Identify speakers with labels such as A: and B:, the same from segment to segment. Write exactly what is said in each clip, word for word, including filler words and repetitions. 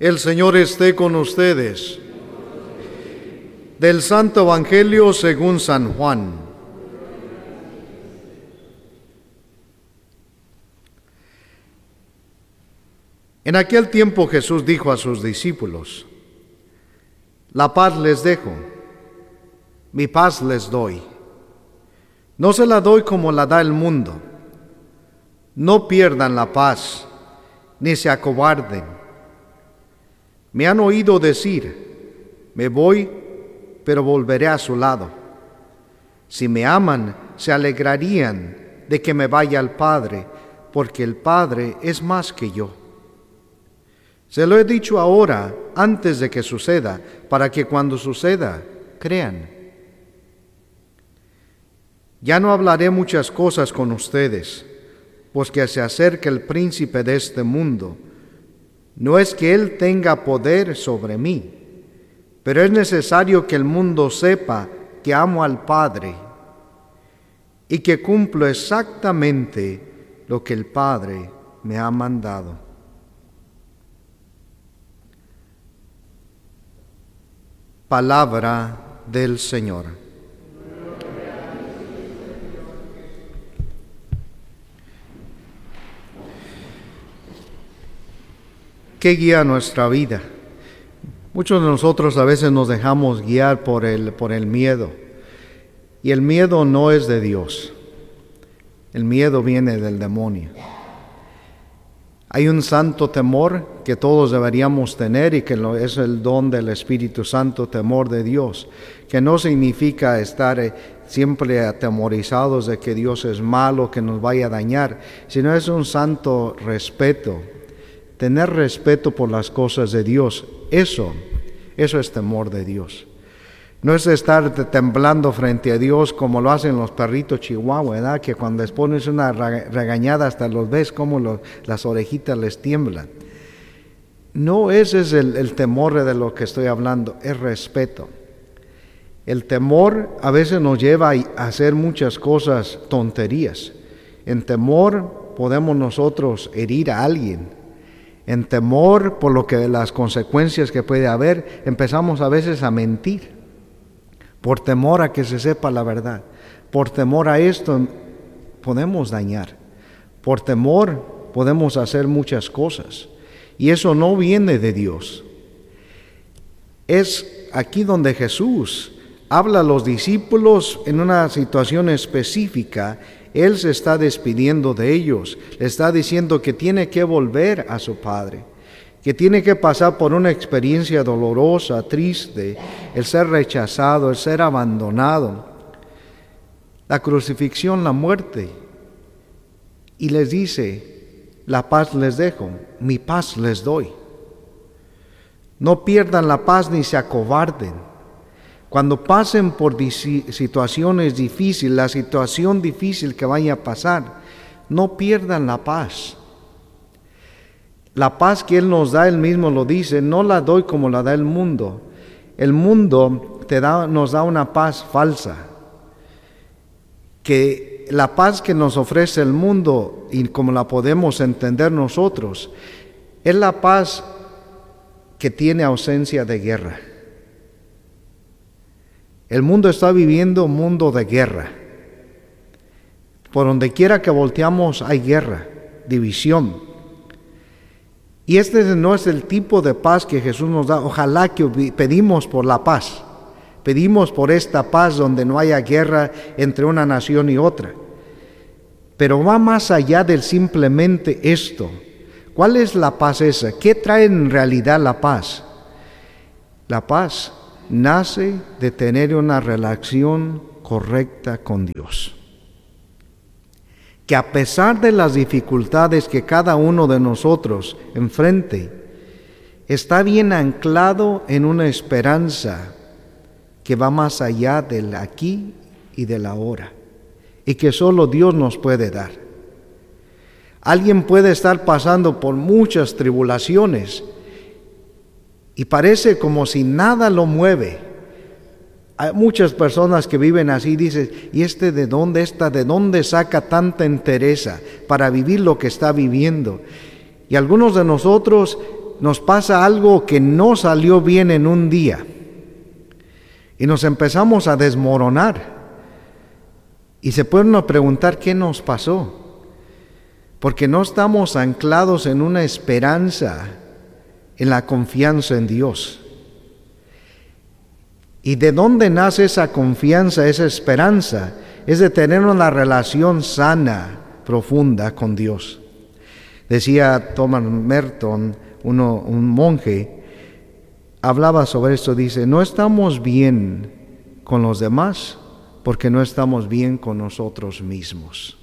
A: El Señor esté con ustedes. Del Santo Evangelio según San Juan. En aquel tiempo Jesús dijo a sus discípulos: La paz les dejo, mi paz les doy. No se la doy como la da el mundo. No pierdan la paz, ni se acobarden. Me han oído decir: me voy, pero volveré a su lado. Si me aman, se alegrarían de que me vaya al Padre, porque el Padre es más que yo. Se lo he dicho ahora, antes de que suceda, para que cuando suceda, crean. Ya no hablaré muchas cosas con ustedes, pues que se acerca el príncipe de este mundo. No es que él tenga poder sobre mí, pero es necesario que el mundo sepa que amo al Padre y que cumplo exactamente lo que el Padre me ha mandado. Palabra del Señor. ¿Qué guía nuestra vida? Muchos de nosotros a veces nos dejamos guiar por el, por el miedo. Y el miedo no es de Dios. El miedo viene del demonio. Hay un santo temor que todos deberíamos tener y que es el don del Espíritu Santo, temor de Dios, que no significa estar siempre atemorizados de que Dios es malo, que nos vaya a dañar, sino es un santo respeto. Tener respeto por las cosas de Dios, eso, eso es temor de Dios. No es estar temblando frente a Dios como lo hacen los perritos chihuahua, ¿verdad? Que cuando les pones una regañada hasta los ves como los, las orejitas les tiemblan. No, ese es el, el temor de lo que estoy hablando, es respeto. El temor a veces nos lleva a hacer muchas cosas, tonterías. En temor podemos nosotros herir a alguien. En temor por lo que las consecuencias que puede haber, empezamos a veces a mentir. Por temor a que se sepa la verdad. Por temor a esto podemos dañar. Por temor podemos hacer muchas cosas. Y eso no viene de Dios. Es aquí donde Jesús habla a los discípulos en una situación específica. Él se está despidiendo de ellos, le está diciendo que tiene que volver a su Padre, que tiene que pasar por una experiencia dolorosa, triste, el ser rechazado, el ser abandonado, la crucifixión, la muerte. Y les dice: la paz les dejo, mi paz les doy. No pierdan la paz ni se acobarden. Cuando pasen por situaciones difíciles, la situación difícil que vaya a pasar, no pierdan la paz. La paz que Él nos da, Él mismo lo dice, no la doy como la da el mundo. El mundo te da, nos da una paz falsa. Que la paz que nos ofrece el mundo, y como la podemos entender nosotros, es la paz que tiene ausencia de guerra. El mundo está viviendo un mundo de guerra. Por donde quiera que volteamos hay guerra, división. Y este no es el tipo de paz que Jesús nos da. Ojalá que pedimos por la paz. Pedimos por esta paz donde no haya guerra entre una nación y otra. Pero va más allá del simplemente esto. ¿Cuál es la paz esa? ¿Qué trae en realidad la paz? La paz nace de tener una relación correcta con Dios. Que a pesar de las dificultades que cada uno de nosotros enfrente, está bien anclado en una esperanza que va más allá del aquí y del ahora, y que solo Dios nos puede dar. Alguien puede estar pasando por muchas tribulaciones y parece como si nada lo mueve. Hay muchas personas que viven así y dicen: ¿y este de dónde está? ¿De dónde saca tanta entereza para vivir lo que está viviendo? Y algunos de nosotros nos pasa algo que no salió bien en un día y nos empezamos a desmoronar. Y se puede uno preguntar qué nos pasó, porque no estamos anclados en una esperanza, en la confianza en Dios. ¿Y de dónde nace esa confianza, esa esperanza? Es de tener una relación sana, profunda con Dios. Decía Thomas Merton, uno, un monje, hablaba sobre esto, dice, no estamos bien con los demás porque no estamos bien con nosotros mismos.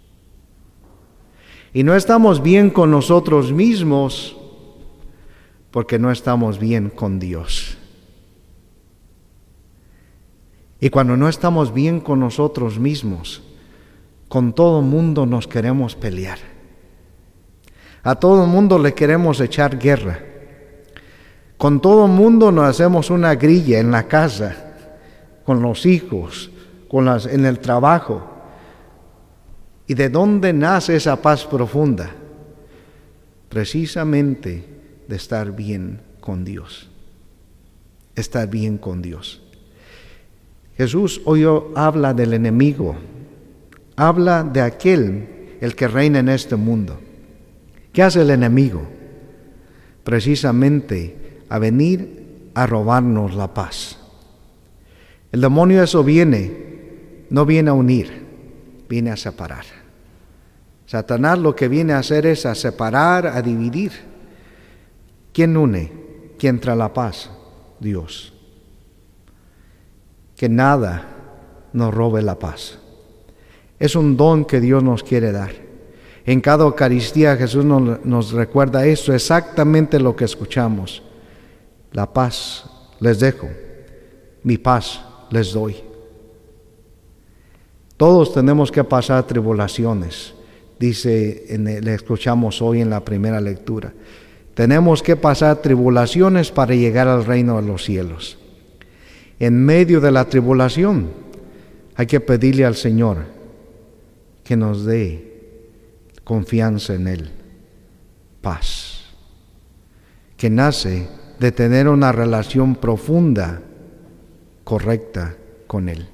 A: Y no estamos bien con nosotros mismos porque no estamos bien con Dios. Y cuando no estamos bien con nosotros mismos, con todo mundo nos queremos pelear. A todo mundo le queremos echar guerra. Con todo mundo nos hacemos una grilla en la casa, con los hijos, con las, en el trabajo. ¿Y de dónde nace esa paz profunda? Precisamente de estar bien con Dios. Estar bien con Dios. Jesús hoy habla del enemigo, habla de aquel, el que reina en este mundo. ¿Qué hace el enemigo? Precisamente a venir a robarnos la paz. El demonio eso viene, no viene a unir, viene a separar. Satanás lo que viene a hacer es a separar, a dividir. ¿Quién une? ¿Quién trae la paz? Dios. Que nada nos robe la paz. Es un don que Dios nos quiere dar. En cada Eucaristía Jesús nos, nos recuerda esto, exactamente lo que escuchamos. La paz les dejo, mi paz les doy. Todos tenemos que pasar tribulaciones, dice, en el, le escuchamos hoy en la primera lectura. Tenemos que pasar tribulaciones para llegar al reino de los cielos. En medio de la tribulación hay que pedirle al Señor que nos dé confianza en Él, paz, que nace de tener una relación profunda, correcta con Él.